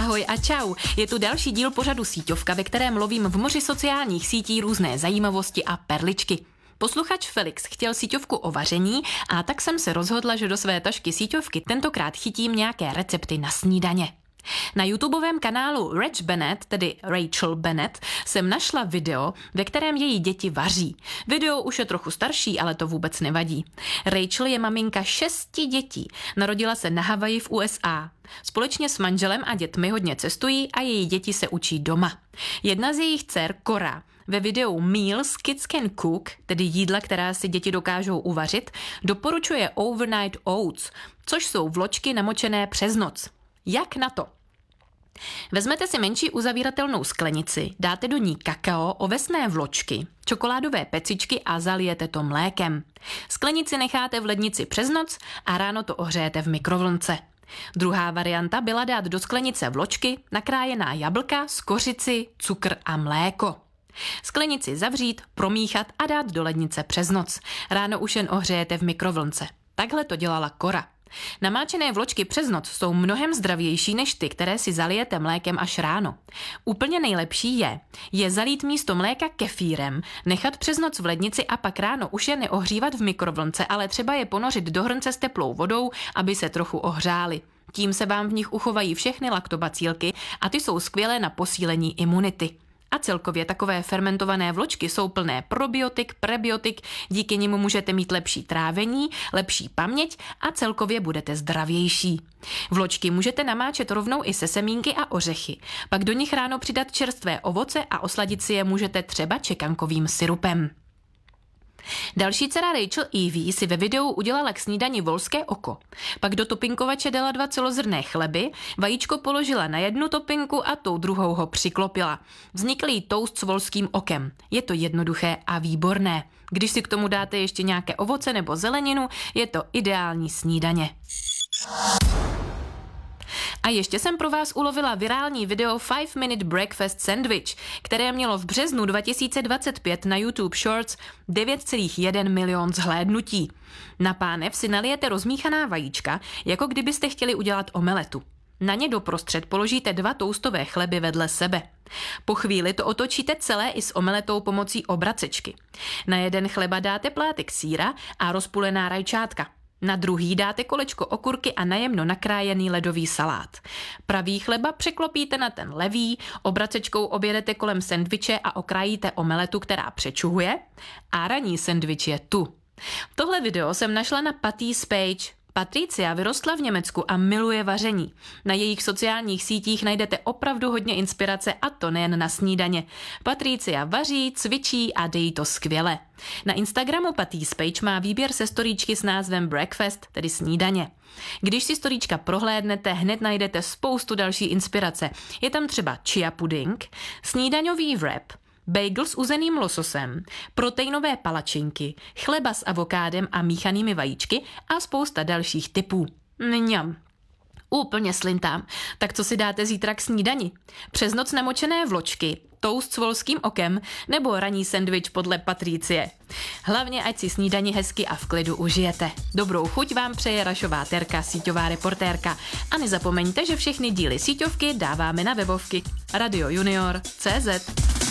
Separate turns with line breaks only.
Ahoj a čau, je tu další díl pořadu Síťovka, ve kterém lovím v moři sociálních sítí různé zajímavosti a perličky. Posluchač Felix chtěl síťovku o vaření a tak jsem se rozhodla, že do své tašky síťovky tentokrát chytím nějaké recepty na snídaně. Na YouTubeovém kanálu Rach Bennett, tedy Rachel Bennett, jsem našla video, ve kterém její děti vaří. Video už je trochu starší, ale to vůbec nevadí. Rachel je maminka 6 dětí. Narodila se na Havaji v USA. Společně s manželem a dětmi hodně cestují a její děti se učí doma. Jedna z jejich dcer, Cora, ve videu Meals Kids Can Cook, tedy jídla, která si děti dokážou uvařit, doporučuje overnight oats, což jsou vločky namočené přes noc. Jak na to? Vezmete si menší uzavíratelnou sklenici, dáte do ní kakao, ovesné vločky, čokoládové pecičky a zalijete to mlékem. Sklenici necháte v lednici přes noc a ráno to ohřejete v mikrovlnce. Druhá varianta byla dát do sklenice vločky, nakrájená jablka, skořici, cukr a mléko. Sklenici zavřít, promíchat a dát do lednice přes noc. Ráno už jen ohřejete v mikrovlnce. Takhle to dělala Cora. Namáčené vločky přes noc jsou mnohem zdravější než ty, které si zalijete mlékem až ráno. Úplně nejlepší je zalít místo mléka kefírem, nechat přes noc v lednici a pak ráno už je neohřívat v mikrovlnce, ale třeba je ponořit do hrnce s teplou vodou, aby se trochu ohřály. Tím se vám v nich uchovají všechny laktobacílky a ty jsou skvělé na posílení imunity. A celkově takové fermentované vločky jsou plné probiotik, prebiotik, díky nimu můžete mít lepší trávení, lepší paměť a celkově budete zdravější. Vločky můžete namáčet rovnou i se semínky a ořechy, pak do nich ráno přidat čerstvé ovoce a osladit si je můžete třeba čekankovým syrupem. Další dcera Rachel Evie si ve videu udělala k snídani volské oko. Pak do topinkovače dala 2 celozrnné chleby, vajíčko položila na jednu topinku a tou druhou ho přiklopila. Vznikl jí toast s volským okem. Je to jednoduché a výborné. Když si k tomu dáte ještě nějaké ovoce nebo zeleninu, je to ideální snídaně. A ještě jsem pro vás ulovila virální video 5-minute breakfast sandwich, které mělo v březnu 2025 na YouTube Shorts 9,1 milion zhlédnutí. Na pánev si nalijete rozmíchaná vajíčka, jako kdybyste chtěli udělat omeletu. Na ně doprostřed položíte 2 toastové chleby vedle sebe. Po chvíli to otočíte celé i s omeletou pomocí obracečky. Na jeden chleba dáte plátek sýra a rozpulená rajčátka. Na druhý dáte kolečko okurky a najemno nakrájený ledový salát. Pravý chleba překlopíte na ten levý, obracečkou objedete kolem sendviče a okrájíte omeletu, která přečuhuje, a ranní sendvič je tu. Tohle video jsem našla na Patty's page. Patricia vyrostla v Německu a miluje vaření. Na jejich sociálních sítích najdete opravdu hodně inspirace a to nejen na snídaně. Patricia vaří, cvičí a dejí to skvěle. Na Instagramu Patty's page má výběr se storíčky s názvem Breakfast, tedy snídaně. Když si storíčka prohlédnete, hned najdete spoustu další inspirace. Je tam třeba chia pudding, snídaňový wrap, bagel s uzeným lososem, proteinové palačinky, chleba s avokádem a míchanými vajíčky a spousta dalších typů. Mňam. Úplně slintám. Tak co si dáte zítra k snídani? Přes noc namočené vločky, toast s volským okem nebo ranní sendvič podle Patricie? Hlavně ať si snídani hezky a v klidu užijete. Dobrou chuť vám přeje Rašová Terka, síťová reportérka. A nezapomeňte, že všechny díly síťovky dáváme na webovky radiojunior.cz.